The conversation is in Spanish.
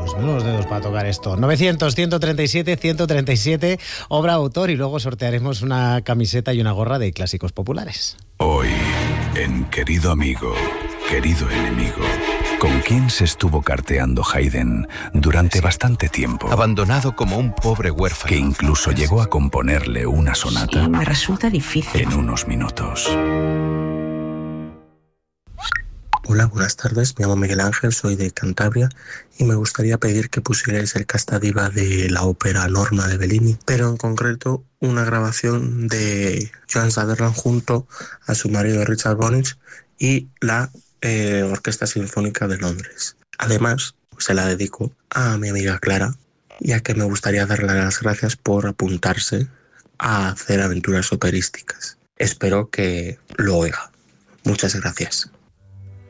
menudos dedos para tocar esto. 900-137-137, obra autor, y luego sortearemos una camiseta y una gorra de Clásicos Populares. Hoy, en Querido Amigo, Querido Enemigo, ¿con quién se estuvo carteando Haydn durante bastante tiempo? Abandonado como un pobre huérfano. Que incluso llegó a componerle una sonata. Sí, me resulta difícil. En unos minutos. Hola, buenas tardes. Me llamo Miguel Ángel, soy de Cantabria y me gustaría pedir que pusierais el Casta Diva de la ópera Norma de Bellini, pero en concreto una grabación de Joan Sutherland junto a su marido Richard Bonich y la Orquesta Sinfónica de Londres. Además, se la dedico a mi amiga Clara, ya que me gustaría darle las gracias por apuntarse a hacer aventuras operísticas. Espero que lo oiga. Muchas gracias.